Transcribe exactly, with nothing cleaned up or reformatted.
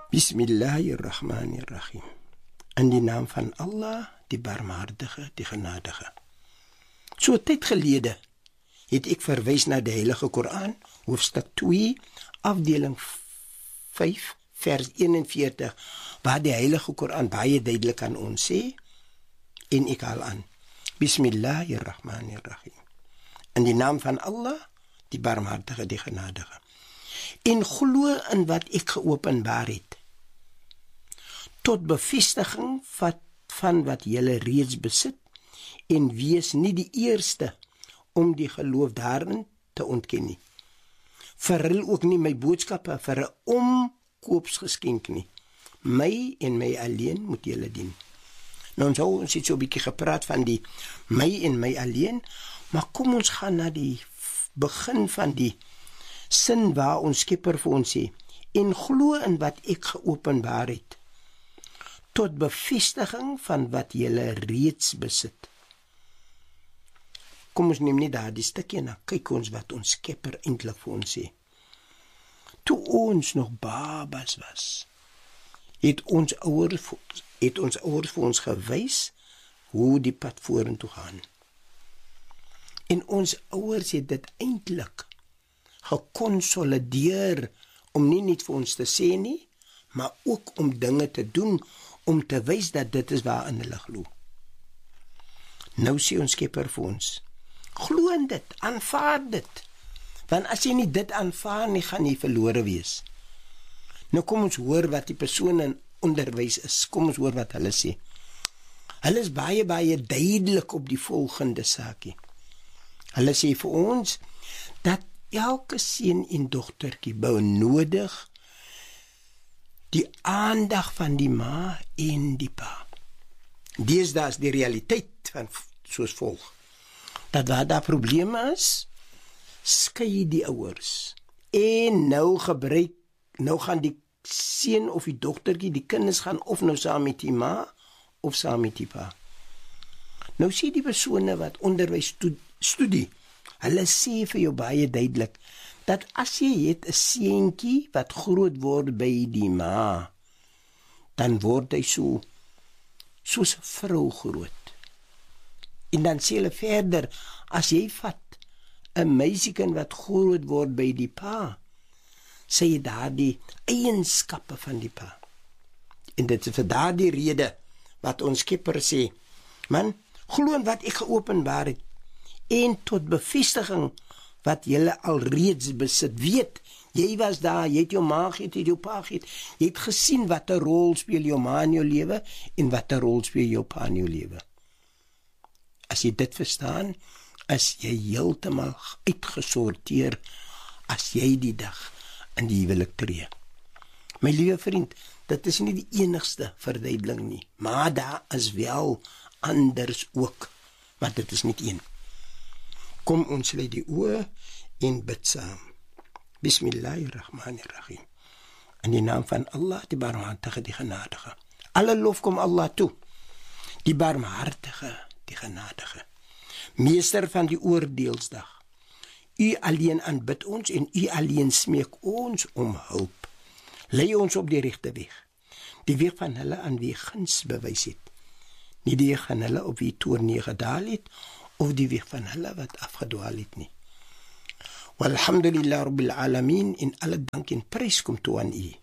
Bismillahirrahmanirrahim. In die naam van Allah, die barmhartige, die genadige. So 'n tyd gelede het ek verwys na die Heilige Koran, hoofstuk twee, afdeling vyf, vers eenenveertig, waar die Heilige Koran baie duidelik aan ons sê, en ek haal aan, Bismillahirrahmanirrahim. In die naam van Allah, die barmhartige, die genadige. En glo in wat ek geopenbaar het, tot bevestiging van, van wat julle reeds besit, en wees nie die eerste om die geloof daarin te ontken nie. Verruil ook nie my boodskappe vir 'n omkoopsgeskenk nie. My en my alleen moet julle dien. Nou ons hou ons het so 'n bietjie gepraat van die my en my alleen, maar kom ons gaan na die begin van die sin waar ons Skepper vir ons sê, en glo in wat ek geopenbaar het, tot bevestiging van wat julle reeds besit. Kom ons neem nie daar die stukkie na, kyk ons wat ons Skepper eintlik vir ons sê. Toe ons nog babas was, het ons ouers, het ons ouers vir ons gewys hoe die pad vorentoe gaan. En ons ouers het dit eintlik gekonsolideer om nie net vir ons te sê nie, maar ook om dinge te doen, om te wys dat dit is waarin hulle glo. Nou sê ons Skepper vir ons, glo in dit, aanvaar dit, want as jy nie dit aanvaar nie, gaan jy verlore wees. Nou kom ons hoor wat die persoon in onderwys is, kom ons hoor wat hulle sê. Hulle is baie, baie duidelik op die volgende saakie. Hulle sê vir ons, dat elke seun en dogtertjie benodig die aandag van die ma en die pa. Deesdae is die realiteit van soos volg, dat waar daar probleme is, skei die ouers, en nou gebruik, nou gaan die seun of die dogtertjie, die kinders gaan of nou saam met die ma, of saam met die pa. Nou sê die persone wat onderwys studie, hulle sê vir jou baie duidelik, dat as jy het 'n seentjie wat groot word by die ma, dan word hy so, soos 'n vrou groot. En dan sê hulle verder, as jy vat 'n meisiekind wat groot word by die pa, sê jy daar die eienskappe van die pa. En dit is vir daardie rede wat ons Skepper sê, man, glo in wat ek geopenbaar het, en tot bevestiging wat julle alreeds besit. Weet, jy was daar, jy het jou ma gehad, jy het jou pa gehad, jy het gesien wat 'n rol speel jou ma in jou lewe, en wat 'n rol speel jou pa in jou lewe. As jy dit verstaan, is jy heeltemal uitgesorteer as jy die dag in die huwelik tree. My liewe vriend, dit is nie die enigste verduideling nie, maar daar is wel anders ook, maar dit is niet een. Kom ons sluit die oë en bid saam. Bismillahirrahmanirrahim. In die naam van Allah, die barmhartige, die genadige. Alle lof kom Allah toe, die barmhartige, die genadige. Meester van die oordeelsdag. U alleen aanbid ons en u alleen smeek ons om hulp. Lei ons op die regte weg, die weg van hulle aan wie guns bewys het. Nie die weg van hulle op wie toorn nie gedaal het, of die weg van hulle wat afgedwaal het nie. Walhamdulillah Rabbil Alamin, en alle dank en prys kom toe aan u.